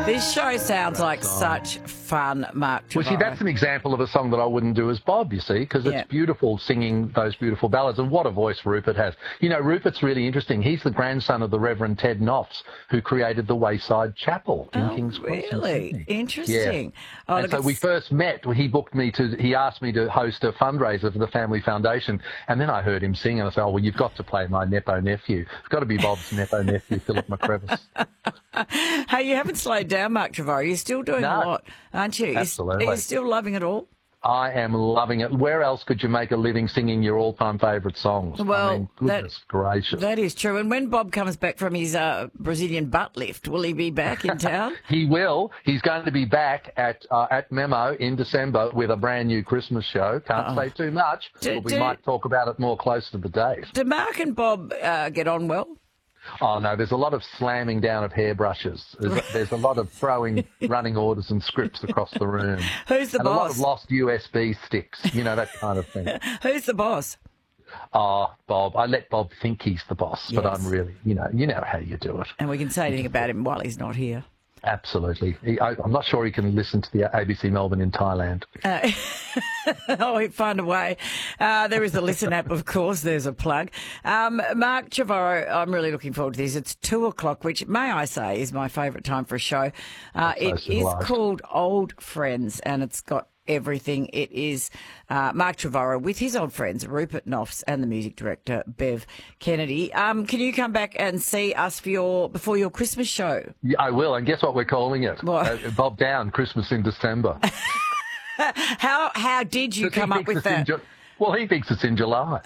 This show sounds like such fun, Mark Trevorrow. Well, see, that's an example of a song that I wouldn't do as Bob, you see, because it's beautiful singing those beautiful ballads. And what a voice Rupert has. You know, Rupert's really interesting. He's the grandson of the Reverend Ted Knopfs, who created the Wayside Chapel in King's Cross. Really? Interesting. Yeah. And so we first met. He asked me to host a fundraiser for the Family Foundation. And then I heard him sing, and I said, oh, well, you've got to play my Nepo nephew. It's got to be Bob's Nepo nephew, Philip McCrevice. Hey, you haven't slowed down, Mark Trevorrow. You're still doing a lot, aren't you? Absolutely. You're still loving it all? I am loving it. Where else could you make a living singing your all-time favourite songs? Well, I mean, goodness gracious. That is true. And when Bob comes back from his Brazilian butt lift, will he be back in town? He will. He's going to be back at Memo in December with a brand new Christmas show. Can't say too much, but we might talk about it more close to the date. Do Mark and Bob get on well? Oh, no, there's a lot of slamming down of hairbrushes. There's a lot of throwing running orders and scripts across the room. Who's the boss? A lot of lost USB sticks, you know, that kind of thing. Who's the boss? Oh, Bob. I let Bob think he's the boss, but I'm really, you know how you do it. And we can say anything about him while he's not here. Absolutely. I'm not sure he can listen to the ABC Melbourne in Thailand. Oh, he'd find a way. There is the Listen app, of course. There's a plug. Mark Trevorrow, I'm really looking forward to this. It's 2:00, which, may I say, is my favourite time for a show. It is called Old Friends, and it's got everything. It is Mark Trevorrow with his old friends, Rupert Knopfs, and the music director, Bev Kennedy. Can you come back and see us before your Christmas show? Yeah, I will. And guess what we're calling it? Bob Down, Christmas in December. How did you come up with that? Well, he thinks it's in July.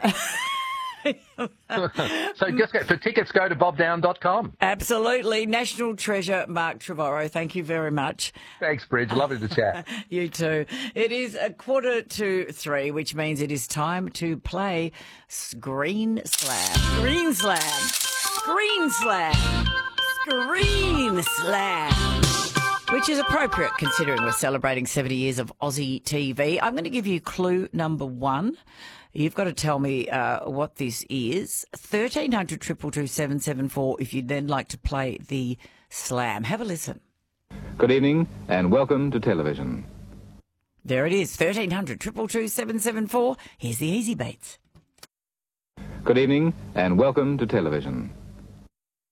So for tickets, go to bobdown.com. Absolutely. National treasure, Mark Trevorrow. Thank you very much. Thanks, Bridge. Lovely to chat. You too. It is 2:45, which means it is time to play Screen Slam. Screen Slam. Screen Slam. Screen Slam. Which is appropriate considering we're celebrating 70 years of Aussie TV. I'm going to give you clue number 1. You've got to tell me what this is. 1300 222 774 if you'd then like to play the slam. Have a listen. Good evening and welcome to television. There it is, 1300 222 774. Here's the easy beats. Good evening and welcome to television.